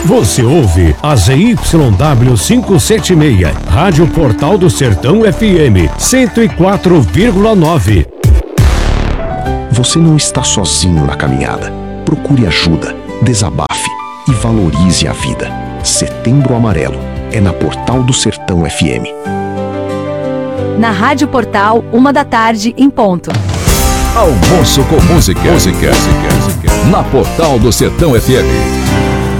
Você ouve a ZYW 576, Rádio Portal do Sertão FM 104,9. Você não está sozinho na caminhada. Procure ajuda, desabafe e valorize a vida. Setembro Amarelo é na Portal do Sertão FM. Na Rádio Portal, 13h, em ponto. Almoço com música. Na Portal do Sertão FM.